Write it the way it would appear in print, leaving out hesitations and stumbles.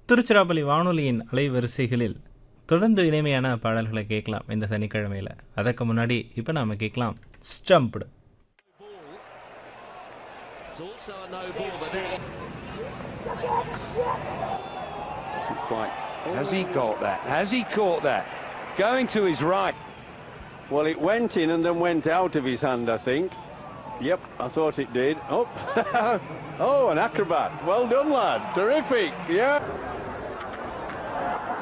திருச்சிராப்பள்ளி வானொலியின் அலைவரிசைகளில் தொடர்ந்து இனிமையான பாடல்களை கேட்கலாம் இந்த சனிக்கிழமையில். அதற்கு முன்னாடி இப்போ நாம் கேட்கலாம் stumped. Has he got that? Has he caught that? Going to his right. Well, it went in and then went out of his hand, I think. Yep, I thought it did. Oh, oh, an acrobat. Well done, lad. Terrific, yeah.